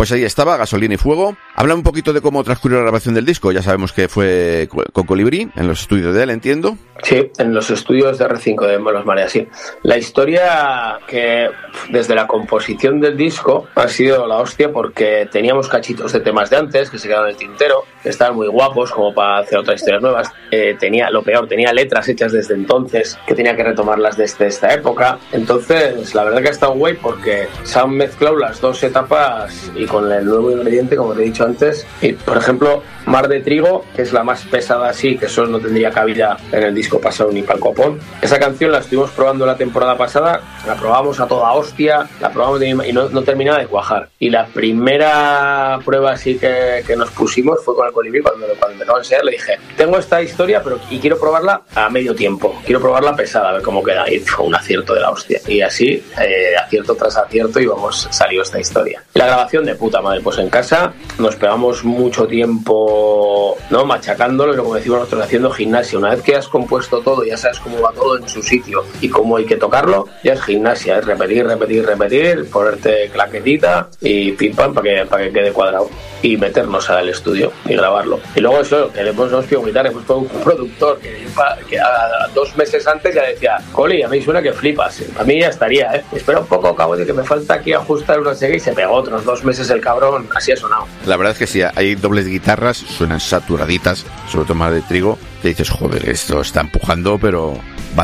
Pues ahí estaba, Gasolina y Fuego. Habla un poquito de cómo transcurrió la grabación del disco. Ya sabemos que fue con Colibrí, en los estudios de él, entiendo. Sí, en los estudios de R5 de Los Mareas, sí. La historia que desde la composición del disco ha sido la hostia, porque teníamos cachitos de temas de antes que se quedaron en el tintero, que estaban muy guapos como para hacer otras historias nuevas. Tenía letras hechas desde entonces que tenía que retomarlas desde esta época. Entonces, la verdad que ha estado guay porque se han mezclado las dos etapas y con el nuevo ingrediente, como te he dicho antes. Y, por ejemplo, Mar de Trigo, que es la más pesada así, que eso no tendría cabida en el disco pasado ni para el copón. Esa canción la estuvimos probando la temporada pasada, la probamos a toda hostia, la probamos y no terminaba de cuajar. Y la primera prueba así que nos pusimos fue con el Colibrí. Cuando empezamos a enseñar le dije, tengo esta historia y quiero probarla a medio tiempo, quiero probarla pesada, a ver cómo queda. Y fue un acierto de la hostia. Y así, acierto tras acierto, y salió esta historia. La grabación de puta madre, pues en casa nos pegamos mucho tiempo, ¿no?, machacándolo, y como decimos nosotros, haciendo gimnasia. Una vez que has compuesto todo, ya sabes cómo va todo en su sitio y cómo hay que tocarlo, ya es gimnasia, es repetir, ponerte claquetita y pim pam para que quede cuadrado, y meternos al estudio y grabarlo. Y luego eso, que hemos pedido guitarra, hemos pedido un productor que a 2 meses antes ya decía, Coli, a mí suena que flipas, a mí ya estaría, espera un poco, cabo, de que me falta aquí ajustar una serie, y se pegó otros 2 meses el cabrón, así ha sonado. La verdad es que sí, hay dobles guitarras, suenan saturaditas, sobre todo Mar de Trigo, te dices, joder, esto está empujando, pero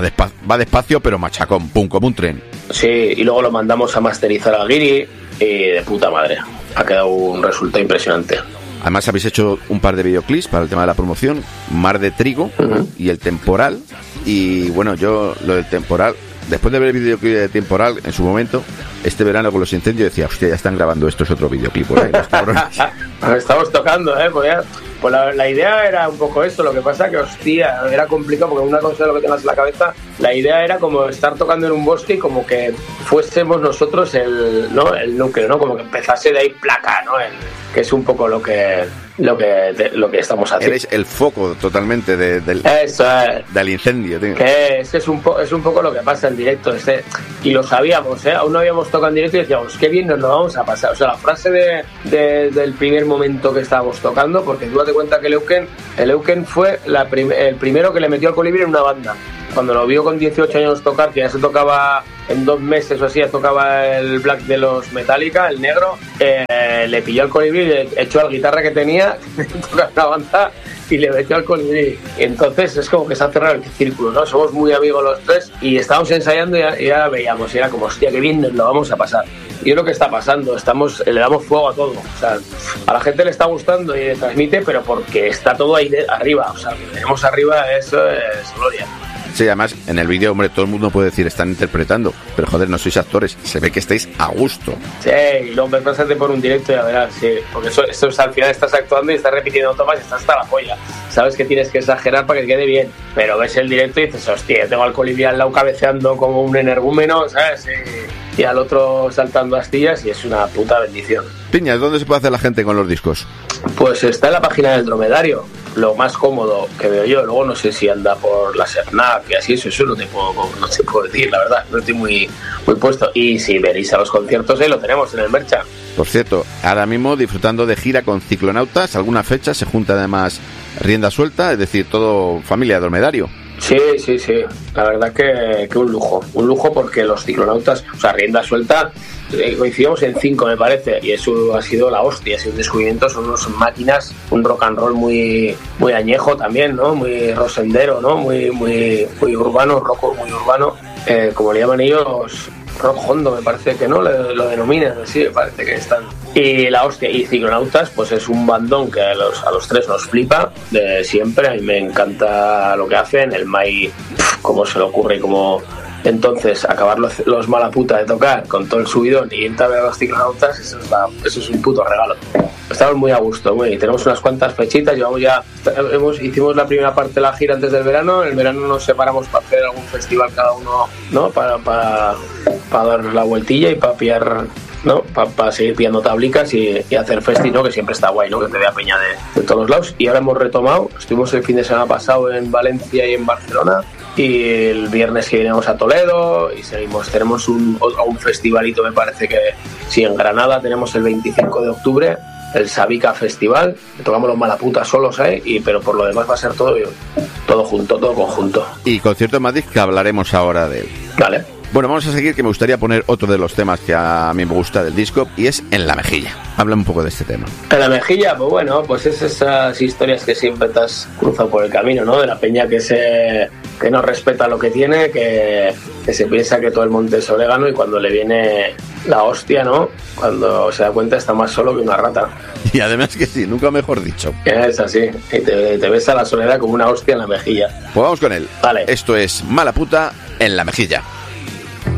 va despacio, pero machacón, pum, como un tren. Sí, y luego lo mandamos a masterizar a Guiri, y de puta madre, ha quedado un resultado impresionante. Además habéis hecho un par de videoclips para el tema de la promoción, Mar de Trigo y El Temporal. Y bueno, yo lo del Temporal, después de ver el videoclip de Temporal en su momento, este verano con los incendios, decía, hostia, ya están grabando esto, es otro videoclip por ahí, los cabrones. Estamos tocando, pues la idea era un poco esto. Lo que pasa que, hostia, era complicado, porque una cosa es lo que tengas en la cabeza. La idea era como estar tocando en un bosque y como que fuésemos nosotros el núcleo, ¿no? Como que empezase de ahí placa, ¿no? Que es un poco lo que estamos haciendo. Eres el foco totalmente del incendio, tío. Es un poco lo que pasa en directo. Y lo sabíamos, aún no habíamos tocado en directo y decíamos, qué bien nos lo vamos a pasar. O sea, la frase del primer momento que estábamos tocando, porque tú date cuenta que el Euken fue el primero que le metió al Colibrí en una banda. Cuando lo vio con 18 años tocar, que ya se tocaba en 2 meses o así, ya tocaba el Black de los Metallica, el negro, le pilló al Colibrí, le echó la guitarra que tenía, tocaba una banda y le metió al Colibrí. Entonces es como que se ha cerrado el círculo, ¿no? Somos muy amigos los tres y estábamos ensayando y ya veíamos, y era como, hostia, qué bien nos lo vamos a pasar. Y es lo que está pasando, le damos fuego a todo. O sea, a la gente le está gustando y le transmite, pero porque está todo ahí arriba. O sea, lo que tenemos arriba, eso es gloria. Sí, además, en el vídeo, hombre, todo el mundo puede decir, están interpretando, pero joder, no sois actores, se ve que estáis a gusto. Sí, y luego pásate por un directo y ya verás, sí, porque esto es, al final estás actuando y estás repitiendo tomas y estás hasta la polla. Sabes que tienes que exagerar para que quede bien, pero ves el directo y dices, hostia, tengo al Colibrí al lado cabeceando como un energúmeno, ¿sabes? Y al otro saltando astillas, y es una puta bendición. Piñas, ¿dónde se puede hacer la gente con los discos? Pues está en la página del Dromedario, lo más cómodo que veo yo. Luego no sé si anda por la SERNAC y así, eso no te puedo decir, la verdad, no estoy muy puesto. Y si venís a los conciertos, lo tenemos en el Mercha. Por cierto, ahora mismo disfrutando de gira con Ciclonautas, alguna fecha se junta además Rienda Suelta, es decir, todo familia Dromedario. Sí, la verdad que un lujo porque los Ciclonautas, o sea, Rienda Suelta, coincidimos en 5 me parece, y eso ha sido la hostia, ha sido un descubrimiento, son unas máquinas, un rock and roll muy añejo también, ¿no? Muy rosendero, ¿no? Muy urbano, rock muy urbano, como le llaman ellos, rock hondo me parece que no, lo denominan así, me parece que están. Y la hostia, y Ciclonautas pues es un bandón que a los tres nos flipa de siempre. A mí me encanta lo que hacen, el Mai, cómo se le ocurre y cómo. Entonces acabar los mala puta de tocar con todo el subidón y irte a ver a los Ciclonautas, eso es un puto regalo. Estamos muy a gusto, tenemos unas cuantas fechitas, hicimos la primera parte de la gira antes del verano. En el verano nos separamos para hacer algún festival cada uno, ¿no? Para dar la vueltilla y para pillar, ¿no? Para seguir pillando tablicas y hacer festi, ¿no? Que siempre está guay, ¿no? Que te vea peña de todos los lados. Y ahora hemos retomado, estuvimos el fin de semana pasado en Valencia y en Barcelona, y el viernes que viene a Toledo y seguimos. Tenemos un festivalito, me parece que sí, en Granada tenemos el 25 de octubre, el Sabica Festival, tocamos los Malaputas solos ahí, pero por lo demás va a ser todo junto, todo conjunto. Y concierto en Madrid, que hablaremos ahora de él. Vale. Bueno, vamos a seguir, que me gustaría poner otro de los temas que a mí me gusta del disco, y es En la Mejilla. Habla un poco de este tema. En la Mejilla, pues bueno, pues es esas historias que siempre te has cruzado por el camino, ¿no? De la peña que no respeta lo que tiene, que se piensa que todo el monte es orégano y cuando le viene la hostia, ¿no? Cuando se da cuenta está más solo que una rata. Y además que sí, nunca mejor dicho. Es así, y te ves a la soledad como una hostia en la mejilla. Pues vamos con él. Vale. Esto es Mala Puta en la Mejilla.